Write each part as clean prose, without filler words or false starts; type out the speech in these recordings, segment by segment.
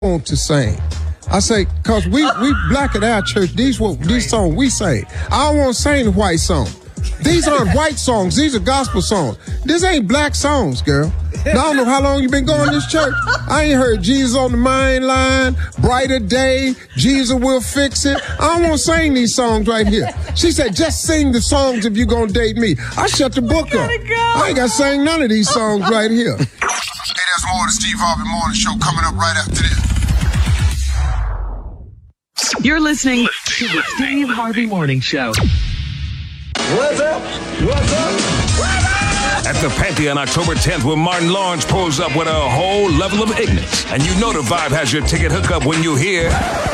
want to sing. I say, cause we black at our church, these songs we sing. I don't want to sing the white song. These aren't white songs, these are gospel songs. This ain't black songs, girl. Now, I don't know how long you been going to this church. I ain't heard Jesus on the Main Line, Brighter Day, Jesus Will Fix It. I don't want to sing these songs right here. She said, just sing the songs if you're going to date me. I shut the book up. I ain't got to sing none of these songs right here. Hey, there's more of the Steve Harvey Morning Show coming up right after this. You're listening to the Steve Harvey Morning Show. What's up? What's up? What's up? At the Pantheon October 10th, when Martin Lawrence pulls up with a whole level of ignorance. And you know the vibe has your ticket hookup when you hear...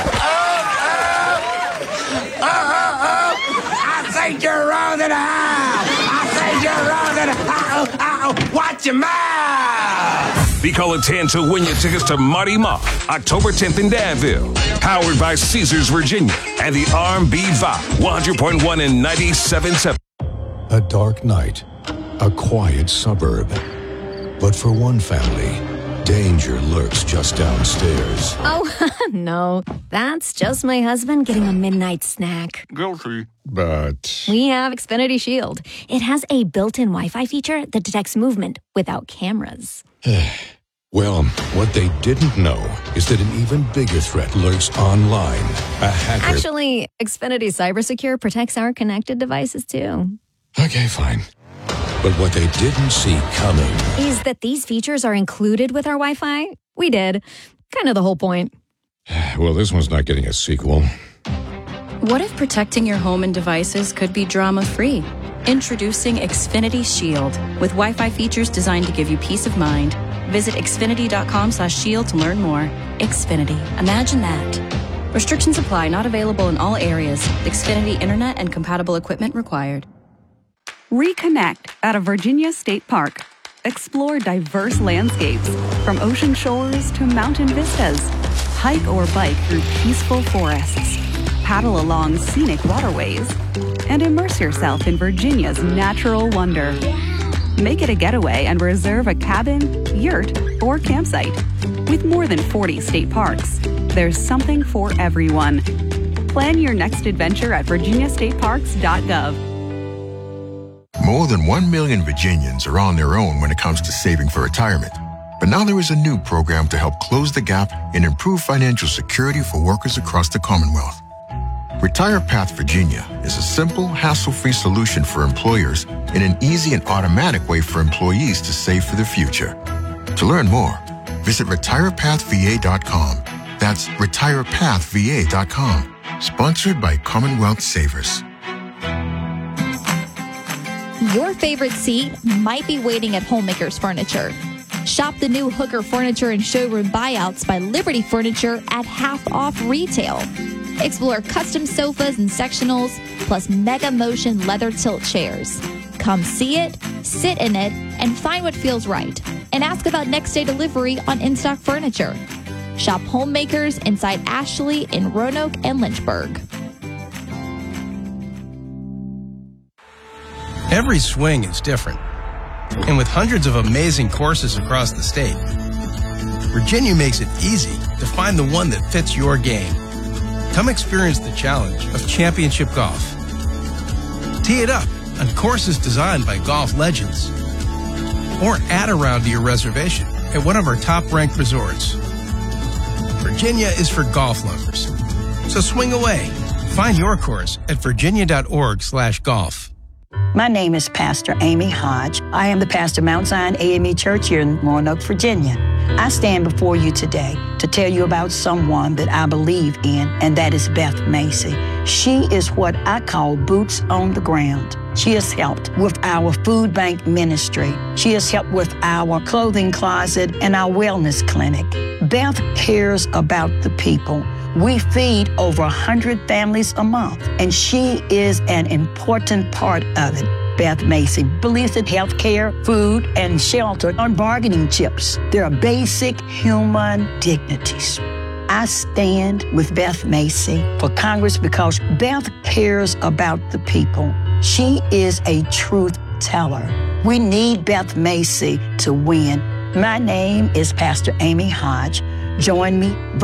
I think you're wrong in the house. I think you're wrong in the house. Watch your mouth. Be calling 10 to win your tickets to Marty Ma, October 10th in Danville. Powered by Caesars, Virginia, and the R&B Vibe, 100.1 and 97.7. A dark night, a quiet suburb. But for one family, danger lurks just downstairs. Oh, no. That's just my husband getting a midnight snack. Guilty. But We have Xfinity Shield. It has a built-in Wi-Fi feature that detects movement without cameras. well, what they didn't know is that an even bigger threat lurks online. A hacker... Actually, Xfinity CyberSecure protects our connected devices, too. Okay, fine. But what they didn't see coming is that these features are included with our Wi-Fi. We did. Kind of the whole point. Well, this one's not getting a sequel. What if protecting your home and devices could be drama-free? Introducing Xfinity Shield with Wi-Fi features designed to give you peace of mind. Visit xfinity.com/shield to learn more. Xfinity. Imagine that. Restrictions apply. Not available in all areas. Xfinity Internet and compatible equipment required. Reconnect at a Virginia state park. Explore diverse landscapes, from ocean shores to mountain vistas. Hike or bike through peaceful forests. Paddle along scenic waterways. And immerse yourself in Virginia's natural wonder. Make it a getaway and reserve a cabin, yurt, or campsite. With more than 40 state parks, there's something for everyone. Plan your next adventure at virginiastateparks.gov. More than 1 million Virginians are on their own when it comes to saving for retirement. But now there is a new program to help close the gap and improve financial security for workers across the Commonwealth. Retire Path Virginia is a simple, hassle-free solution for employers and an easy and automatic way for employees to save for the future. To learn more, visit retirepathva.com. That's retirepathva.com. Sponsored by Commonwealth Savers. Your favorite seat might be waiting at Homemakers Furniture. Shop the new Hooker Furniture and Showroom Buyouts by Liberty Furniture at half off retail. Explore custom sofas and sectionals, plus Mega Motion leather tilt chairs. Come see it, sit in it, and find what feels right. And ask about next day delivery on in-stock furniture. Shop Homemakers inside Ashley in Roanoke and Lynchburg. Every swing is different. And with hundreds of amazing courses across the state, Virginia makes it easy to find the one that fits your game. Come experience the challenge of championship golf. Tee it up on courses designed by golf legends. Or add a round to your reservation at one of our top-ranked resorts. Virginia is for golf lovers. So swing away. Find your course at virginia.org/golf. My name is Pastor Amy Hodge. I am the pastor of Mount Zion AME Church here in Roanoke, Virginia. I stand before you today to tell you about someone that I believe in, and that is Beth Macy. She is what I call boots on the ground. She has helped with our food bank ministry. She has helped with our clothing closet and our wellness clinic. Beth cares about the people. We feed over 100 families a month, and she is an important part of it. Beth Macy believes that health care, food, and shelter are bargaining chips. They are basic human dignities. I stand with Beth Macy for Congress because Beth cares about the people. She is a truth teller. We need Beth Macy to win. My name is Pastor Amy Hodge. Join me.